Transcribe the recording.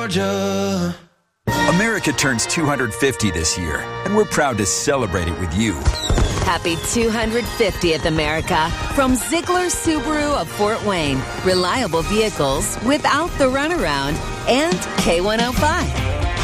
Georgia. America turns 250 this year, and we're proud to celebrate it with you. Happy 250th, America, from Ziegler Subaru of Fort Wayne. Reliable vehicles without the runaround, and K105.